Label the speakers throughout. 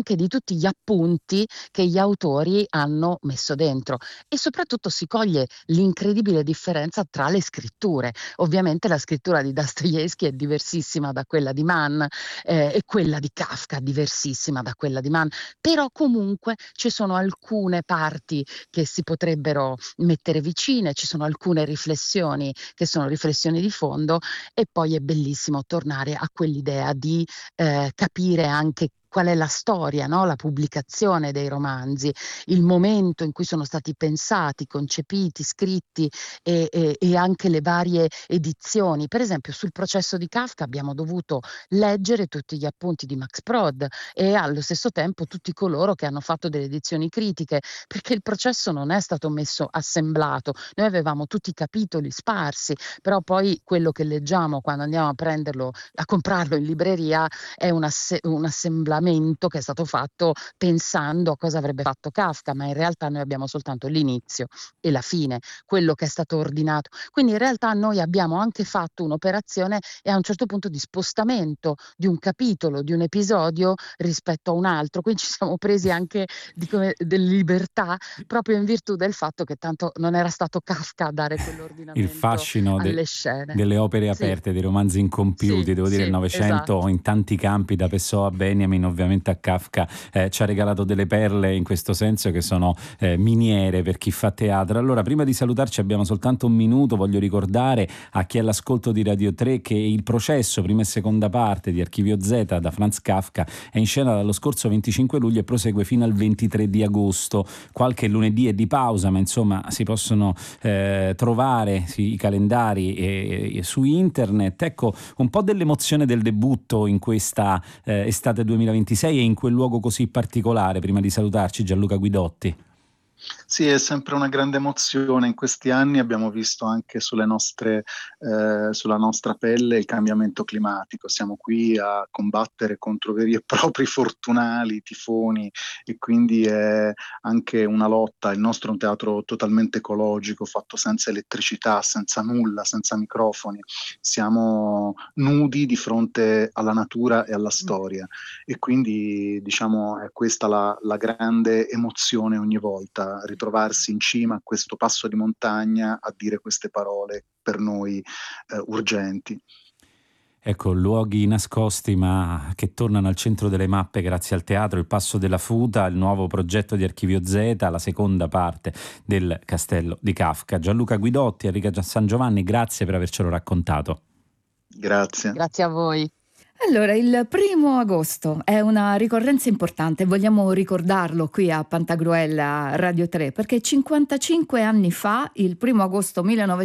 Speaker 1: anche di tutti gli appunti che gli autori hanno messo dentro e soprattutto si coglie l'incredibile differenza tra le scritture. Ovviamente la scrittura di Dostoevskij è diversissima da quella di Mann, e quella di Kafka diversissima da quella di Mann, però comunque ci sono alcune parti che si potrebbero mettere vicine, ci sono alcune riflessioni che sono riflessioni di fondo e poi è bellissimo tornare a quell'idea di capire anche qual è la storia, no? La pubblicazione dei romanzi, il momento in cui sono stati pensati, concepiti, scritti e anche le varie edizioni. Per esempio sul processo di Kafka abbiamo dovuto leggere tutti gli appunti di Max Brod e allo stesso tempo tutti coloro che hanno fatto delle edizioni critiche, perché il processo non è stato messo assemblato. Noi avevamo tutti i capitoli sparsi, però poi quello che leggiamo quando andiamo a prenderlo, a comprarlo in libreria è un assemblamento che è stato fatto pensando a cosa avrebbe fatto Kafka, ma in realtà noi abbiamo soltanto l'inizio e la fine, quello che è stato ordinato. Quindi in realtà noi abbiamo anche fatto un'operazione e a un certo punto di spostamento di un capitolo, di un episodio rispetto a un altro, quindi ci siamo presi anche delle libertà proprio in virtù del fatto che tanto non era stato Kafka a dare
Speaker 2: Il
Speaker 1: quell'ordinamento
Speaker 2: fascino
Speaker 1: alle scene.
Speaker 2: delle opere
Speaker 1: Sì,
Speaker 2: aperte, dei romanzi incompiuti.
Speaker 1: sì,
Speaker 2: Devo dire, il
Speaker 1: sì,
Speaker 2: Novecento
Speaker 1: esatto.
Speaker 2: in tanti campi, da Pessoa a Benjamin, ovviamente a Kafka, ci ha regalato delle perle in questo senso che sono miniere per chi fa teatro. Allora, prima di salutarci abbiamo soltanto un minuto, voglio ricordare a chi è all'ascolto di Radio 3 che il processo, prima e seconda parte di Archivio Z da Franz Kafka è in scena dallo scorso 25 luglio e prosegue fino al 23 di agosto. Qualche lunedì è di pausa, ma insomma si possono trovare i calendari su internet. Ecco, un po' dell'emozione del debutto in questa estate 2026 e in quel luogo così particolare, prima di salutarci, Gianluca Guidotti.
Speaker 3: Sì, è sempre una grande emozione. In questi anni abbiamo visto anche sulla nostra pelle il cambiamento climatico. Siamo qui a combattere contro veri e propri fortunali, tifoni, e quindi è anche una lotta. Il nostro è un teatro totalmente ecologico, fatto senza elettricità, senza nulla, senza microfoni. Siamo nudi di fronte alla natura e alla storia, e quindi diciamo è questa la grande emozione ogni volta, ritrovarsi in cima a questo passo di montagna a dire queste parole per noi urgenti.
Speaker 2: Ecco, luoghi nascosti ma che tornano al centro delle mappe grazie al teatro, il Passo della Futa, il nuovo progetto di Archivio Z, la seconda parte del Castello di Kafka. Gianluca Guidotti, Enrica San Giovanni, grazie per avercelo raccontato.
Speaker 3: Grazie.
Speaker 1: Grazie a voi.
Speaker 4: Allora, il 1° agosto è una ricorrenza importante, vogliamo ricordarlo qui a Pantagruel Radio 3, perché 55 anni fa, il 1° agosto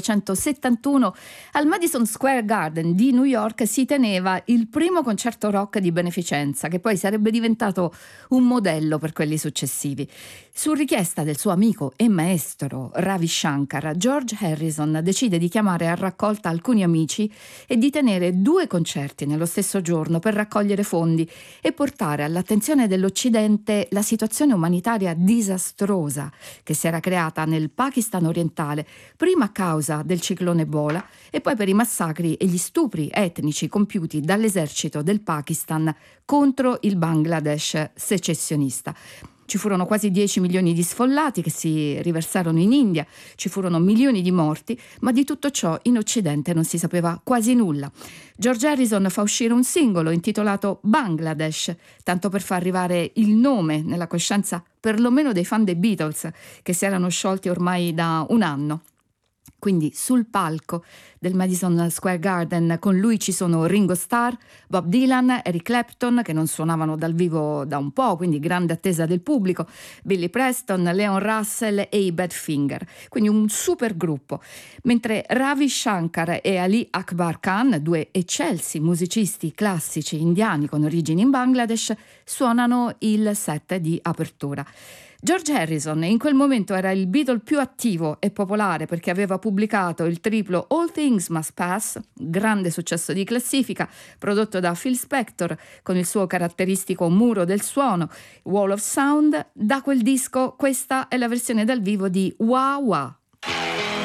Speaker 4: 1971, al Madison Square Garden di New York si teneva il primo concerto rock di beneficenza, che poi sarebbe diventato un modello per quelli successivi. Su richiesta del suo amico e maestro Ravi Shankar, George Harrison decide di chiamare a raccolta alcuni amici e di tenere 2 concerti nello stesso giorno per raccogliere fondi e portare all'attenzione dell'Occidente la situazione umanitaria disastrosa che si era creata nel Pakistan orientale, prima a causa del ciclone Ebola e poi per i massacri e gli stupri etnici compiuti dall'esercito del Pakistan contro il Bangladesh secessionista. Ci furono quasi 10 milioni di sfollati che si riversarono in India, ci furono milioni di morti, ma di tutto ciò in Occidente non si sapeva quasi nulla. George Harrison fa uscire un singolo intitolato Bangladesh, tanto per far arrivare il nome nella coscienza perlomeno dei fan dei Beatles, che si erano sciolti ormai da un anno. Quindi sul palco del Madison Square Garden con lui ci sono Ringo Starr, Bob Dylan, Eric Clapton, che non suonavano dal vivo da un po', quindi grande attesa del pubblico, Billy Preston, Leon Russell e i Badfinger, quindi un super gruppo. Mentre Ravi Shankar e Ali Akbar Khan, 2 eccelsi musicisti classici indiani con origini in Bangladesh, suonano il set di apertura. George Harrison in quel momento era il Beatle più attivo e popolare perché aveva pubblicato il triplo All Things Must Pass, grande successo di classifica, prodotto da Phil Spector con il suo caratteristico muro del suono, Wall of Sound. Da quel disco questa è la versione dal vivo di Wah Wah.